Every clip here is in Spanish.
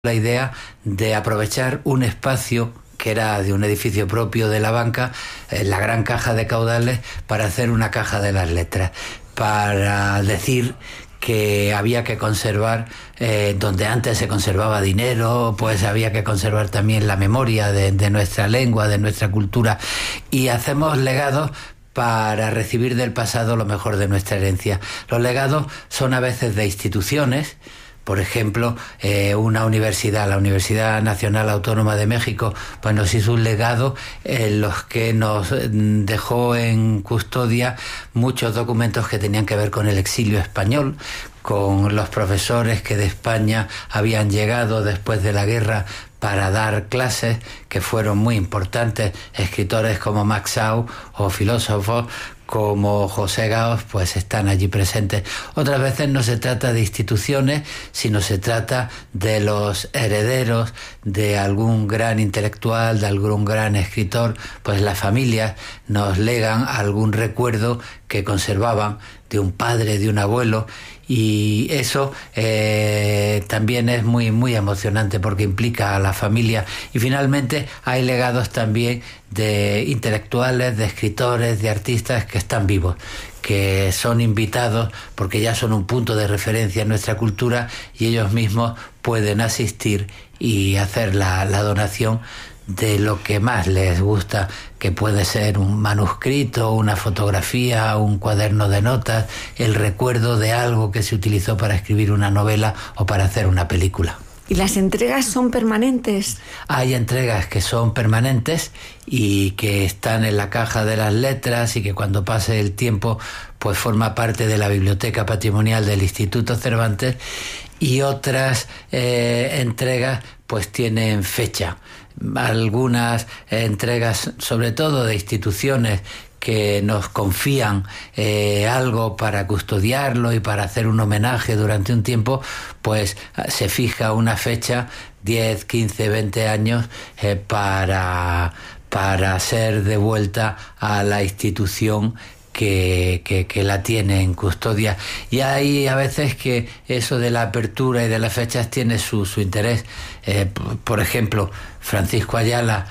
la idea de aprovechar un espacio que era de un edificio propio de la banca, la gran caja de caudales, para hacer una caja de las letras, para decir que había que conservar, donde antes se conservaba dinero, pues había que conservar también la memoria de nuestra lengua, de nuestra cultura, y hacemos legados para recibir del pasado lo mejor de nuestra herencia. Los legados son a veces de instituciones. Por ejemplo, una universidad, la Universidad Nacional Autónoma de México, pues nos hizo un legado en los que nos dejó en custodia muchos documentos que tenían que ver con el exilio español, con los profesores que de España habían llegado después de la guerra para dar clases, que fueron muy importantes, escritores como Max Sau o filósofos como José Gaos, pues están allí presentes. Otras veces no se trata de instituciones, sino se trata de los herederos de algún gran intelectual, de algún gran escritor, pues las familias nos legan algún recuerdo que conservaban de un padre, de un abuelo, y eso también es muy, muy emocionante porque implica a la familia. Y finalmente hay legados también de intelectuales, de escritores, de artistas que están vivos, que son invitados porque ya son un punto de referencia en nuestra cultura y ellos mismos pueden asistir y hacer la donación de lo que más les gusta, que puede ser un manuscrito, una fotografía, un cuaderno de notas, el recuerdo de algo que se utilizó para escribir una novela o para hacer una película. ¿Y las entregas son permanentes? Hay entregas que son permanentes y que están en la caja de las letras y que cuando pase el tiempo pues forma parte de la biblioteca patrimonial del Instituto Cervantes, y otras entregas pues tienen fecha. Algunas entregas, sobre todo de instituciones que nos confían algo para custodiarlo y para hacer un homenaje durante un tiempo, pues se fija una fecha, 10, 15, 20 años, para ser devuelta a la institución que la tiene en custodia. Y hay a veces que eso de la apertura y de las fechas tiene su interés. Por ejemplo, Francisco Ayala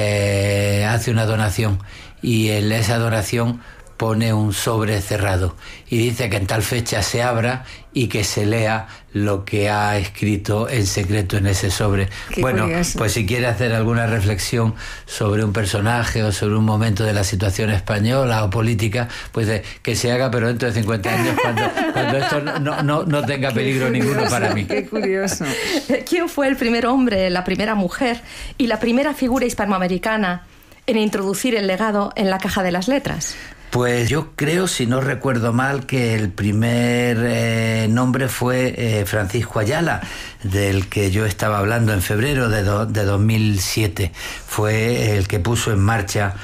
hace una donación y en esa donación pone un sobre cerrado y dice que en tal fecha se abra y que se lea lo que ha escrito en secreto en ese sobre. Qué bueno, curioso. pues si quiere hacer alguna reflexión sobre un personaje o sobre un momento de la situación española o política, pues que se haga, pero dentro de 50 años, cuando esto no tenga peligro ninguno para mí. Qué curioso. ¿Quién fue el primer hombre, la primera mujer y la primera figura hispanoamericana en introducir el legado en la caja de las letras? Pues yo creo, si no recuerdo mal, que el primer nombre fue Francisco Ayala, del que yo estaba hablando en febrero de 2007. Fue el que puso en marcha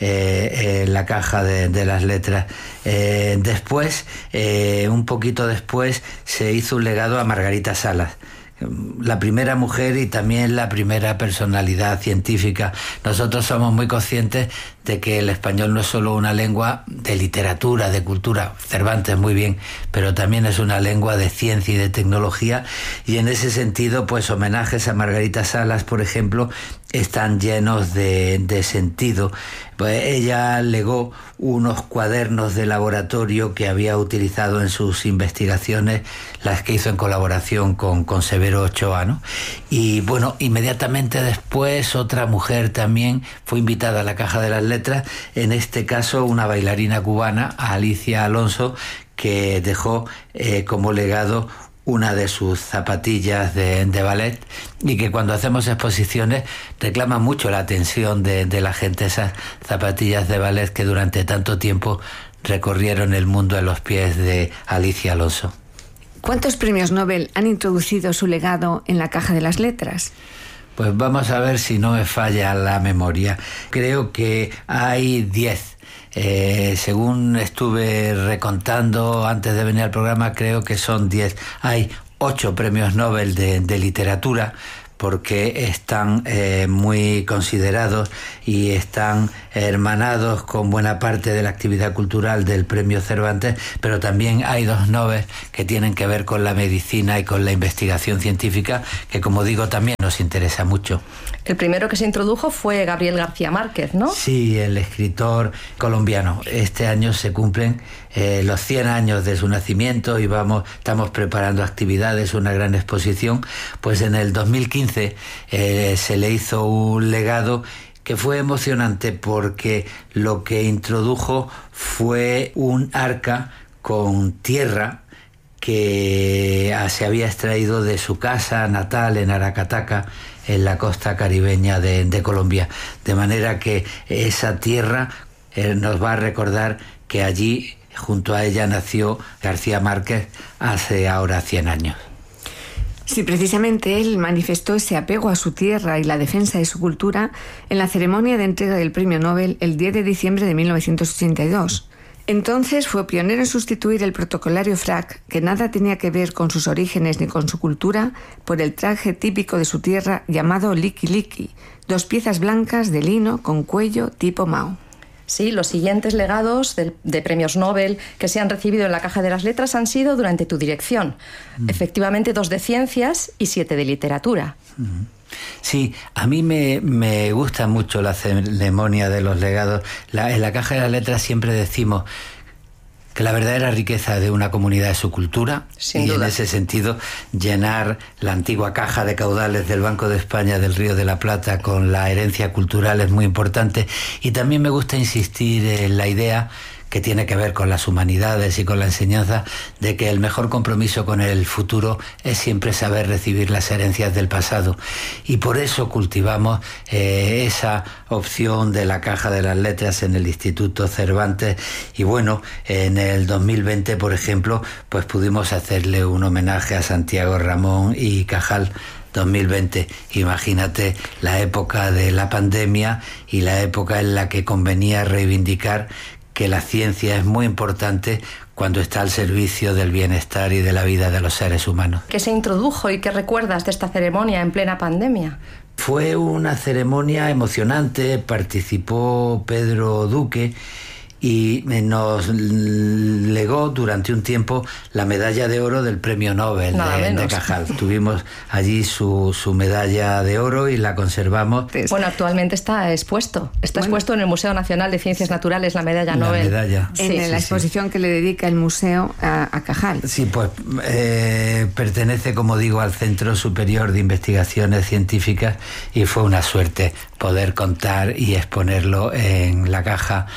la caja de las letras. Después, un poquito después, se hizo un legado a Margarita Salas, la primera mujer y también la primera personalidad científica. Nosotros somos muy conscientes de que el español no es solo una lengua de literatura, de cultura, Cervantes muy bien, pero también es una lengua de ciencia y de tecnología, y en ese sentido, pues homenajes a Margarita Salas, por ejemplo, están llenos de sentido. Pues ella legó unos cuadernos de laboratorio que había utilizado en sus investigaciones, las que hizo en colaboración con Severo Ochoa, ¿no? Y bueno, inmediatamente después otra mujer también fue invitada a la caja de las letras, en este caso una bailarina cubana, Alicia Alonso, que dejó como legado una de sus zapatillas de ballet, y que cuando hacemos exposiciones reclama mucho la atención de la gente, esas zapatillas de ballet que durante tanto tiempo recorrieron el mundo a los pies de Alicia Alonso. ¿Cuántos premios Nobel han introducido su legado en la caja de las letras? Pues vamos a ver si no me falla la memoria. Creo que hay 10. Según estuve recontando antes de venir al programa, creo que son 10. Hay 8 premios Nobel de literatura, porque están muy considerados y están hermanados con buena parte de la actividad cultural del Premio Cervantes, pero también hay 2 Nobel que tienen que ver con la medicina y con la investigación científica, que como digo también nos interesa mucho. El primero que se introdujo fue Gabriel García Márquez, ¿no? Sí, el escritor colombiano. Este año se cumplen los 100 años de su nacimiento y estamos preparando actividades, una gran exposición. Pues en el 2015 se le hizo un legado que fue emocionante, porque lo que introdujo fue un arca con tierra que se había extraído de su casa natal en Aracataca, en la costa caribeña de Colombia. De manera que esa tierra nos va a recordar que allí, junto a ella, nació García Márquez hace ahora 100 años. Sí, precisamente él manifestó ese apego a su tierra y la defensa de su cultura en la ceremonia de entrega del Premio Nobel el 10 de diciembre de 1982. Entonces fue pionero en sustituir el protocolario frac, que nada tenía que ver con sus orígenes ni con su cultura, por el traje típico de su tierra llamado liki liki, 2 piezas blancas de lino con cuello tipo Mao. Sí, los siguientes legados de premios Nobel que se han recibido en la Caja de las Letras han sido durante tu dirección. Efectivamente, 2 de ciencias y 7 de literatura. Sí, a mí me gusta mucho la ceremonia de los legados. En la Caja de las Letras siempre decimos que la verdadera riqueza de una comunidad es su cultura. Sin y duda. En ese sentido, llenar la antigua caja de caudales del Banco de España del Río de la Plata con la herencia cultural es muy importante. Y también me gusta insistir en la idea que tiene que ver con las humanidades y con la enseñanza, de que el mejor compromiso con el futuro es siempre saber recibir las herencias del pasado. Y por eso cultivamos esa opción de la Caja de las Letras en el Instituto Cervantes. Y bueno, en el 2020, por ejemplo, pues pudimos hacerle un homenaje a Santiago Ramón y Cajal. 2020, imagínate la época de la pandemia y la época en la que convenía reivindicar que la ciencia es muy importante cuando está al servicio del bienestar y de la vida de los seres humanos. ¿Qué se introdujo y qué recuerdas de esta ceremonia en plena pandemia? Fue una ceremonia emocionante, participó Pedro Duque y nos legó durante un tiempo la medalla de oro del Premio Nobel de Cajal. Tuvimos allí su medalla de oro y la conservamos. Bueno, actualmente está expuesto. Expuesto en el Museo Nacional de Ciencias Naturales, la medalla Nobel. En la exposición que le dedica el museo a Cajal. Sí, pues pertenece, como digo, al Centro Superior de Investigaciones Científicas y fue una suerte poder contar y exponerlo en la caja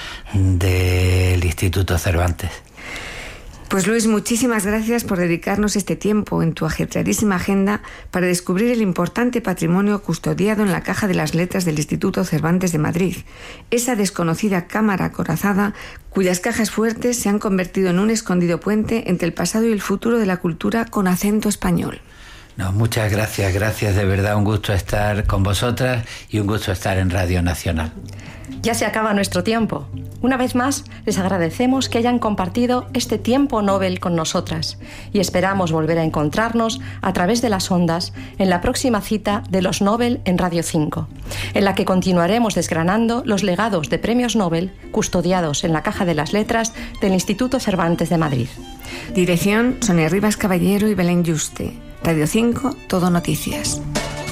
del Instituto Cervantes. Pues Luis, muchísimas gracias por dedicarnos este tiempo en tu ajetreadísima agenda para descubrir el importante patrimonio custodiado en la Caja de las Letras del Instituto Cervantes de Madrid, esa desconocida cámara acorazada cuyas cajas fuertes se han convertido en un escondido puente entre el pasado y el futuro de la cultura con acento español. No, muchas gracias, de verdad, un gusto estar con vosotras y un gusto estar en Radio Nacional. Ya se acaba nuestro tiempo. Una vez más, les agradecemos que hayan compartido este tiempo Nobel con nosotras y esperamos volver a encontrarnos a través de las ondas en la próxima cita de los Nobel en Radio 5, en la que continuaremos desgranando los legados de premios Nobel custodiados en la Caja de las Letras del Instituto Cervantes de Madrid. Dirección: Sonia Rivas Caballero y Belén Yuste. Radio 5, Todo Noticias.